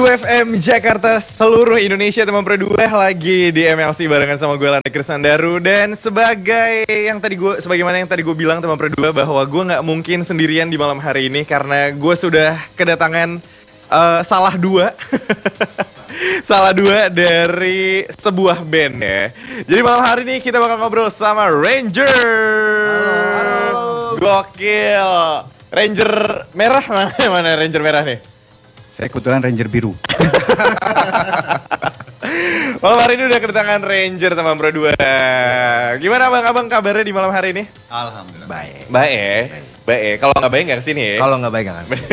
102 FM Jakarta, seluruh Indonesia teman Pro 2 lagi di MLC barengan sama gue Landa Krisandaru. Dan sebagaimana yang tadi gue bilang teman Pro 2 bahwa gue nggak mungkin sendirian di malam hari ini karena gue sudah kedatangan salah dua salah dua dari sebuah band ya. Jadi malam hari ini kita bakal ngobrol sama Ranger. Halo. Gokil. Ranger merah mana Ranger merah nih? Saya kebetulan Ranger biru. Malam hari ini udah kedatangan Ranger teman Pro 2. Gimana abang kabarnya di malam hari ini? Alhamdulillah. Baik. Kalau nggak baik nggak kesini ya? Kalau nggak baik nggak kesini.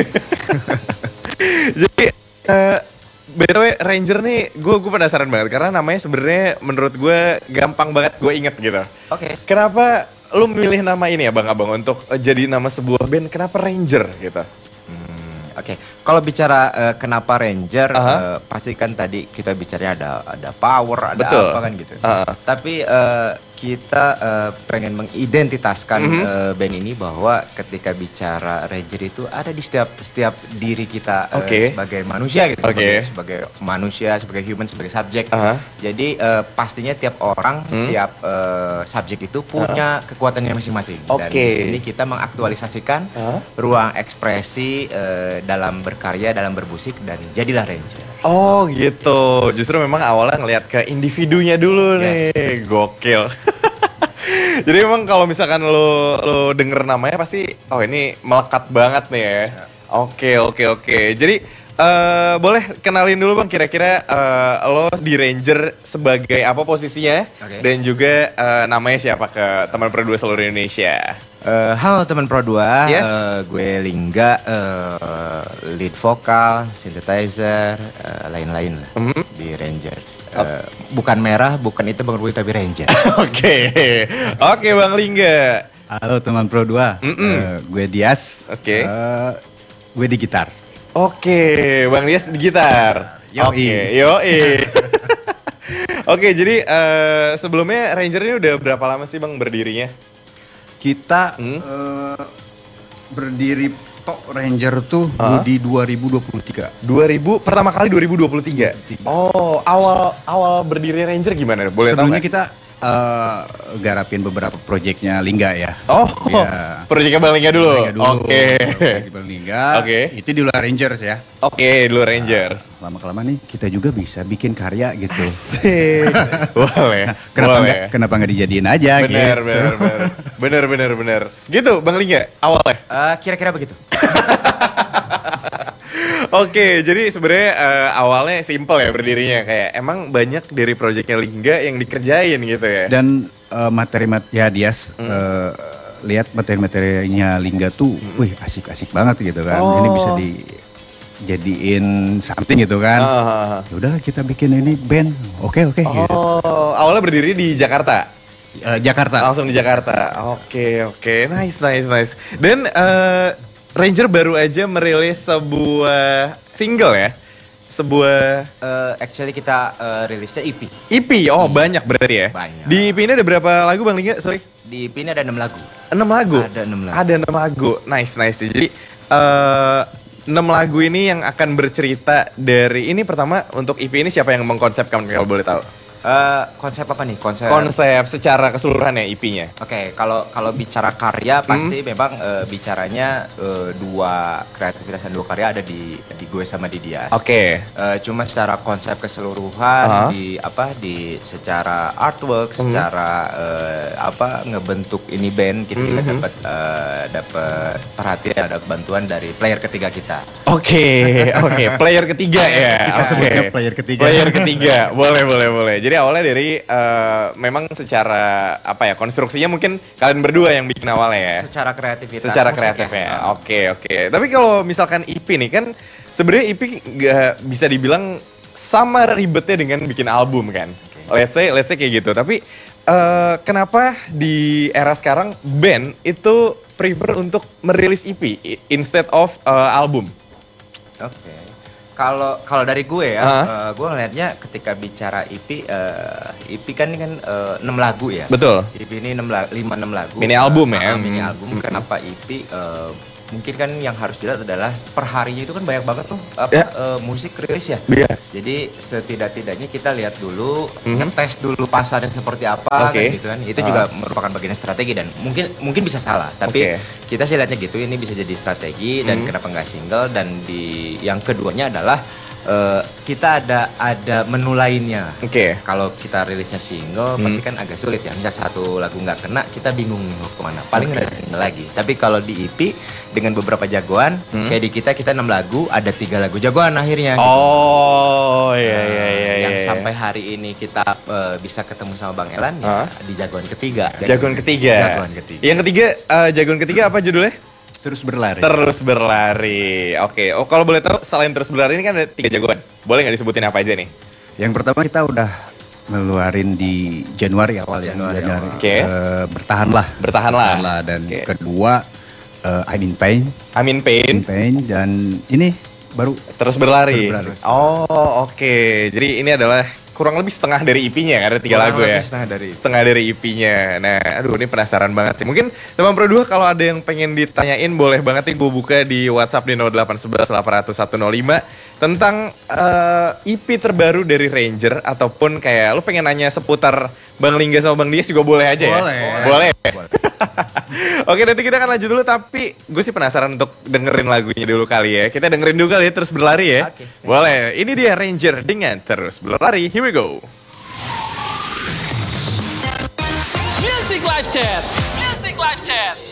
Jadi BTW Ranger nih gue penasaran banget karena namanya sebenarnya menurut gue gampang banget gue inget gitu. Oke. Kenapa lu milih nama ini ya abang untuk jadi nama sebuah band? Kenapa Ranger gitu? Oke. Kalau bicara kenapa Ranger, pasti kan tadi kita bicaranya ada power, ada Betul. apa kan gitu. Tapi kita pengen mengidentitaskan band ini bahwa ketika bicara Ranger itu ada di setiap diri kita sebagai manusia gitu. Sebagai manusia, sebagai human, sebagai subjek. Jadi pastinya tiap orang, tiap subjek itu punya kekuatannya masing-masing. Dan di sini kita mengaktualisasikan ruang ekspresi dalam berkarya, dalam bermusik, dan jadilah Ranger. Oh gitu, justru memang awalnya ngelihat ke individunya dulu nih, gokil. Jadi memang kalau misalkan lo denger namanya pasti, oh ini melekat banget nih ya. Oke. Jadi boleh kenalin dulu bang, kira-kira lo di Ranger sebagai apa posisinya? Dan juga namanya siapa ke teman Pro 2 seluruh Indonesia? Halo teman Pro 2, Yes. Gue Lingga, lead vokal, synthesizer, lain-lain lah di Ranger. Bukan merah, bukan itu Bang Rui, tapi Ranger. Oke Bang Lingga. Halo teman Pro 2, gue Dias, gue di gitar. Oke, Bang Dias di gitar. Yoi. Oke, jadi sebelumnya Ranger ini udah berapa lama sih Bang berdirinya? Kita berdiri Ranger tuh di 2023. Pertama kali 2023. Oh, awal berdiri Ranger gimana? Boleh tahu? Sebelumnya kita garapin beberapa proyeknya Lingga ya. Oh, ya. Proyeknya Bang Lingga dulu. Oke. Bang Lingga. Itu di luar Rangers ya. Oke, di luar Rangers. Lama-kelamaan nih kita juga bisa bikin karya gitu. Asik. Boleh. Kenapa nggak dijadiin aja? Bener. Gitu Bang Lingga awalnya. Kira-kira begitu. Oke, jadi sebenarnya awalnya simple ya berdirinya, kayak emang banyak dari proyeknya Lingga yang dikerjain gitu ya. Dan Dias lihat materi-materinya Lingga tuh, wih asik-asik banget gitu kan. Ini bisa dijadiin something gitu kan. Ya udahlah kita bikin ini band. Oke. Gitu. Awalnya berdiri di Jakarta. Jakarta. Langsung di Jakarta. Oke. Nice. Dan Ranger baru aja merilis sebuah single ya. Actually kita rilisnya EP. EP, banyak berarti ya? Banyak. Di EP ini ada berapa lagu Bang Lingga? Sorry. Di EP ini ada 6 lagu. 6 lagu? Ada 6 lagu. Ada 6 lagu. Nice. Jadi 6 lagu ini yang akan bercerita dari, ini pertama untuk EP ini siapa yang mengkonsepkan kalau boleh tahu? Konsep apa nih? Konsep secara keseluruhan ya EP-nya. Oke, kalau bicara karya pasti memang bicaranya dua kreativitas dan dua karya ada di gue sama di Dias. Cuma secara konsep keseluruhan di secara artwork, secara ngebentuk ini band kita dapat perhatian, ada bantuan dari player ketiga kita. Oke. Player ketiga ya. Kita sebutnya player ketiga. Player ketiga. Boleh. Jadi awalnya dari memang secara konstruksinya mungkin kalian berdua yang bikin awalnya ya. Secara kreativitas. Secara kreatifnya. Oke. Tapi kalau misalkan EP nih kan sebenarnya EP gak bisa dibilang sama ribetnya dengan bikin album kan. Let's say kayak gitu. Tapi kenapa di era sekarang band itu prefer untuk merilis EP instead of album? Kalau dari gue ya, gue ngelihatnya ketika bicara EP, EP kan 6 lagu ya. Betul. EP ini 5-6 lagu. Mini album ya. Mini album. Kenapa EP? mungkin kan yang harus dilihat adalah per harinya itu kan banyak banget tuh musik rilis ya. Iya. Jadi setidak-tidaknya kita lihat dulu, ngetes dulu pasarnya seperti apa kan gitu kan. Itu juga merupakan bagian strategi dan mungkin bisa salah, tapi kita sih lihatnya gitu, ini bisa jadi strategi dan kenapa nggak single, dan yang keduanya adalah kita ada menu lainnya. Kalau kita rilisnya single pasti kan agak sulit ya. Misal satu lagu nggak kena, kita bingung mau kemana. Paling ada single lagi. Tapi kalau di EP dengan beberapa jagoan, kayak di kita 6 lagu, ada 3 lagu jagoan akhirnya. Oh iya. Yang sampai hari ini kita bisa ketemu sama Bang Elan ya di jagoan ketiga. Jagoan ketiga. Yang ketiga, jagoan ketiga apa judulnya? Terus berlari. Terus berlari. Oke. Oh, kalau boleh tahu selain terus berlari ini kan ada 3 jagoan. Boleh nggak disebutin apa aja nih? Yang pertama kita udah ngeluarin di Januari awal Januari. Bertahanlah. Dan kedua I'm in Pain. Dan ini baru terus berlari. Oh, oke. Jadi ini adalah kurang lebih setengah dari EP-nya, ada 3 lagu ya. Setengah dari EP-nya. Nah, aduh ini penasaran banget sih. Mungkin teman Pro 2 kalau ada yang pengen ditanyain boleh banget nih gue buka di WhatsApp di 0811 800 105 tentang EP terbaru dari Ranger, ataupun kayak lu pengen nanya seputar Bang Lingga sama Bang Dias juga boleh aja ya. Boleh. Oke, nanti kita akan lanjut dulu, tapi gue sih penasaran untuk dengerin lagunya dulu kali ya. Kita dengerin dulu kali ya, Terus Berlari ya. Boleh. Ini dia Ranger dengan Terus Berlari. Here we go. Music Live Chat.